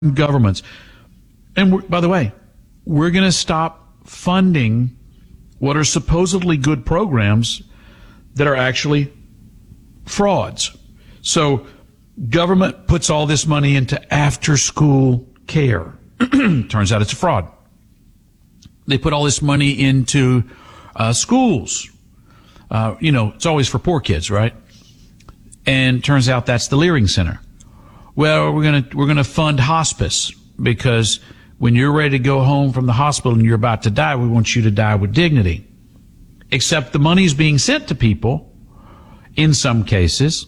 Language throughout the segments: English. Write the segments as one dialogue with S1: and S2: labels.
S1: governments. And by the way, we're going to stop funding what are supposedly good programs that are actually frauds. So government puts all this money into after-school care. Turns out it's a fraud. They put all this money into schools. It's always for poor kids, right? And turns out that's the Leering Center. Well, we're gonna fund hospice because when you're ready to go home from the hospital and you're about to die, we want you to die with dignity. Except the money's being sent to people, in some cases,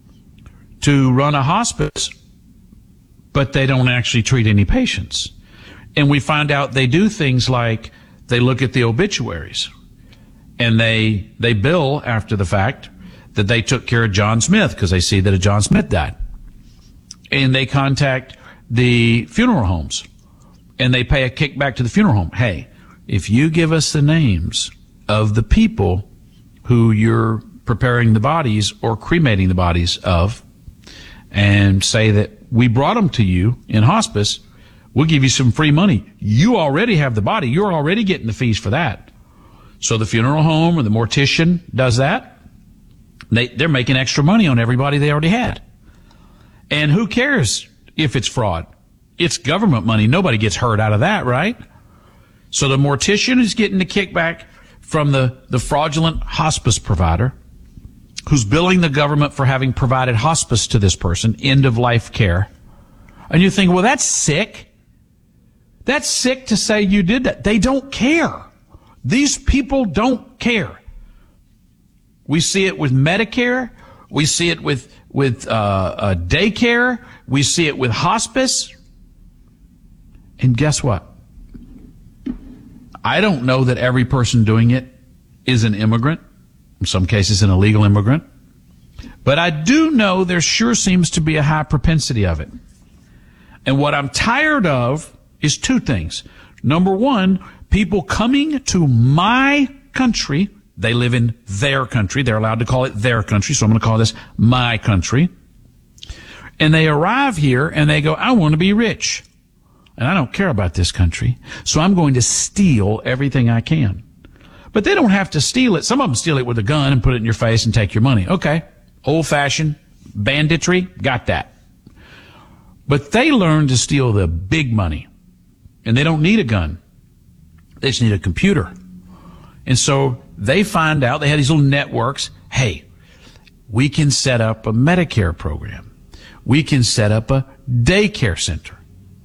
S1: to run a hospice, but they don't actually treat any patients. And we find out they do things like they look at the obituaries and they bill after the fact that they took care of John Smith because they see that a John Smith died. And they contact the funeral homes and they pay a kickback to the funeral home. Hey, if you give us the names of the people who you're preparing the bodies or cremating the bodies of and say that we brought them to you in hospice, we'll give you some free money. You already have the body. You're already getting the fees for that. So the funeral home or the mortician does that. They're making extra money on everybody they already had. And who cares if it's fraud? It's government money. Nobody gets hurt out of that, right? So the mortician is getting the kickback from the fraudulent hospice provider who's billing the government for having provided hospice to this person, end-of-life care. And you think, well, that's sick. That's sick to say you did that. They don't care. These people don't care. We see it with Medicare. We see it with daycare. We see it with hospice. And guess what? I don't know that every person doing it is an immigrant. In some cases, an illegal immigrant. But I do know there sure seems to be a high propensity of it. And what I'm tired of is two things. Number one, people coming to my country. They live in their country. They're allowed to call it their country, so I'm going to call this my country. And they arrive here and they go, I want to be rich. And I don't care about this country, so I'm going to steal everything I can. But they don't have to steal it. Some of them steal it with a gun and put it in your face and take your money. Okay. Old-fashioned banditry, got that. But they learn to steal the big money. And they don't need a gun. They just need a computer. And so they find out, they have these little networks, hey, we can set up a Medicare program. We can set up a daycare center.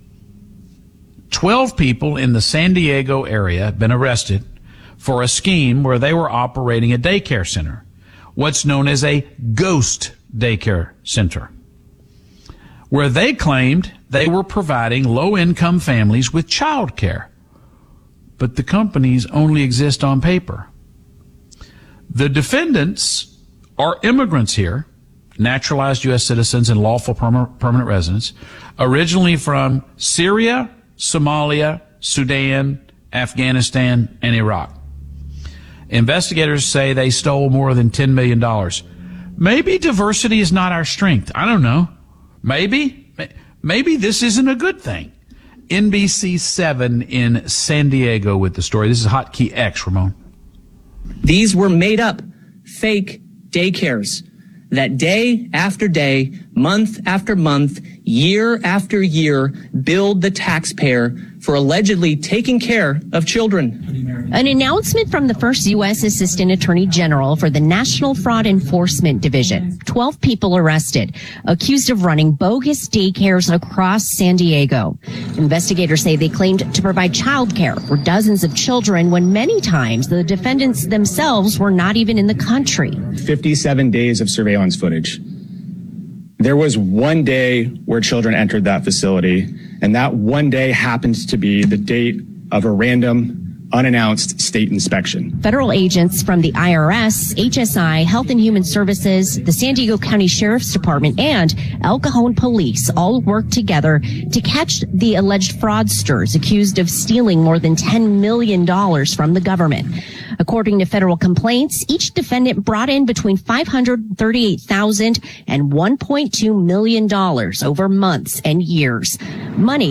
S1: 12 people in the San Diego area have been arrested for a scheme where they were operating a daycare center, what's known as a ghost daycare center, where they claimed they were providing low-income families with child care. But the companies only exist on paper. The defendants are immigrants here, naturalized U.S. citizens and lawful permanent residents, originally from Syria, Somalia, Sudan, Afghanistan, and Iraq. Investigators say they stole more than $10 million. Maybe diversity is not our strength. I don't know. Maybe this isn't a good thing. NBC7 in San Diego with the story. This is Hotkey X, Ramon.
S2: These were made up, fake daycares that day after day, month after month, year after year, billed the taxpayer for allegedly taking care of children.
S3: An announcement from the first U.S. Assistant Attorney General for the National Fraud Enforcement Division. 12 people arrested, accused of running bogus daycares across San Diego. Investigators say they claimed to provide child care for dozens of children when many times the defendants themselves were not even in the country.
S4: 57 days of surveillance footage. There was one day where children entered that facility, and that one day happened to be the date of a random unannounced state inspection.
S3: Federal agents from the IRS, HSI, Health and Human Services, the San Diego County Sheriff's Department, and El Cajon Police all worked together to catch the alleged fraudsters accused of stealing more than $10 million from the government. According to federal complaints, each defendant brought in between $538,000 and $1.2 million over months and years. Money